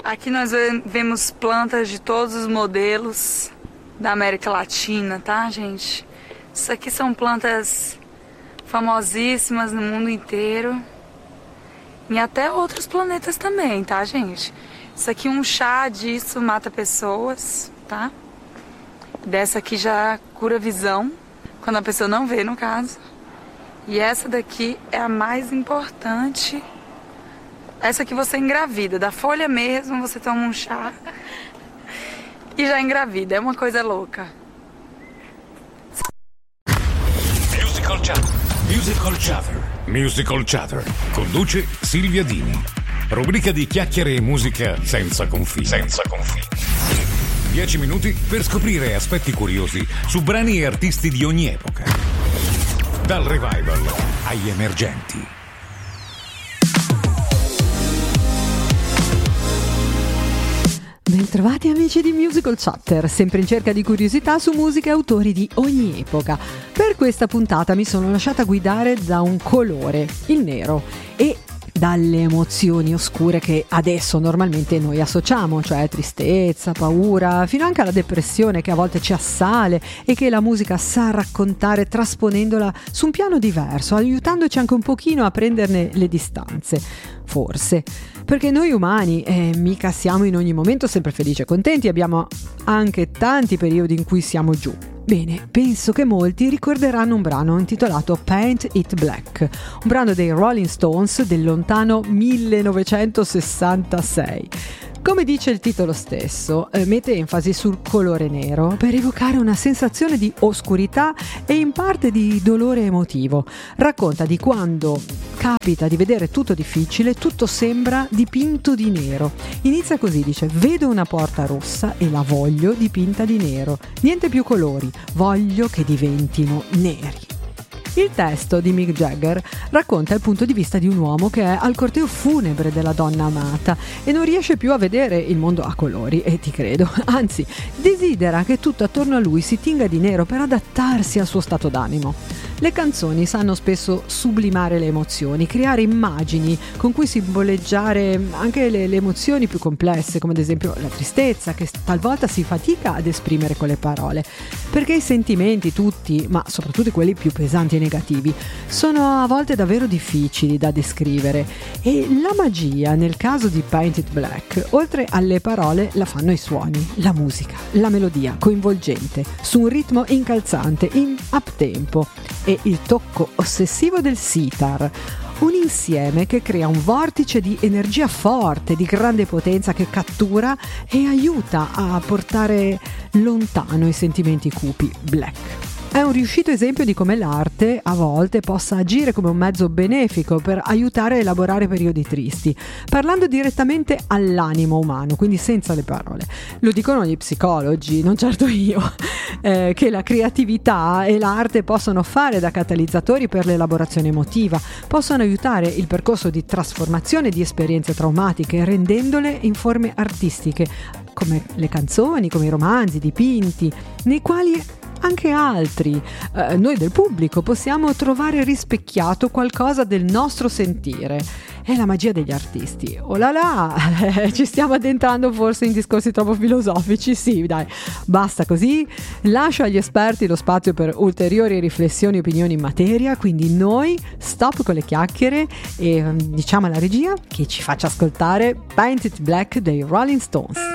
Aqui nós vemos plantas de todos os modelos da América Latina, tá, gente? Isso aqui são plantas famosíssimas no mundo inteiro. E até outros planetas também, tá, gente? Isso aqui, um chá disso mata pessoas, tá? Dessa aqui já cura visão, quando a pessoa não vê, no caso. E essa daqui é a mais importante. Essa aqui você engravida, da folha mesmo, você toma um chá e já engravida, é uma coisa louca. Musical Chatter. Conduce Silvia Dini. Rubrica di chiacchiere e musica senza confini. 10 minuti per scoprire aspetti curiosi su brani e artisti di ogni epoca. Dal revival agli emergenti. Bentrovati amici di Musical Chatter, sempre in cerca di curiosità su musiche e autori di ogni epoca. Per questa puntata mi sono lasciata guidare da un colore, il nero, e dalle emozioni oscure che adesso normalmente noi associamo, cioè tristezza, paura, fino anche alla depressione che a volte ci assale e che la musica sa raccontare trasponendola su un piano diverso, aiutandoci anche un pochino a prenderne le distanze. Forse, perché noi umani mica siamo in ogni momento sempre felici e contenti, abbiamo anche tanti periodi in cui siamo giù. Bene, penso che molti ricorderanno un brano intitolato Paint It Black, un brano dei Rolling Stones del lontano 1966. Come dice il titolo stesso, mette enfasi sul colore nero per evocare una sensazione di oscurità e in parte di dolore emotivo. Racconta di quando capita di vedere tutto difficile, tutto sembra dipinto di nero. Inizia così, dice: vedo una porta rossa e la voglio dipinta di nero. Niente più colori, voglio che diventino neri. Il testo di Mick Jagger racconta il punto di vista di un uomo che è al corteo funebre della donna amata e non riesce più a vedere il mondo a colori, e ti credo, anzi desidera che tutto attorno a lui si tinga di nero per adattarsi al suo stato d'animo. Le canzoni sanno spesso sublimare le emozioni, creare immagini con cui simboleggiare anche le emozioni più complesse, come ad esempio la tristezza, che talvolta si fatica ad esprimere con le parole, perché i sentimenti tutti, ma soprattutto quelli più pesanti e negativi, sono a volte davvero difficili da descrivere, e la magia nel caso di Paint It Black, oltre alle parole, la fanno i suoni, la musica, la melodia coinvolgente, su un ritmo incalzante, in uptempo, e il tocco ossessivo del sitar, un insieme che crea un vortice di energia forte, di grande potenza, che cattura e aiuta a portare lontano i sentimenti cupi. Black è un riuscito esempio di come l'arte a volte possa agire come un mezzo benefico per aiutare a elaborare periodi tristi, parlando direttamente all'animo umano, quindi senza le parole. Lo dicono gli psicologi, non certo io, che la creatività e l'arte possono fare da catalizzatori per l'elaborazione emotiva, possono aiutare il percorso di trasformazione di esperienze traumatiche, rendendole in forme artistiche, come le canzoni, come i romanzi, i dipinti, nei quali anche altri, noi del pubblico, possiamo trovare rispecchiato qualcosa del nostro sentire. È la magia degli artisti. Oh là là, ci stiamo addentrando forse in discorsi troppo filosofici. Sì, dai, basta così. Lascio agli esperti lo spazio per ulteriori riflessioni e opinioni in materia, quindi noi stop con le chiacchiere e diciamo alla regia che ci faccia ascoltare Paint It Black dei Rolling Stones.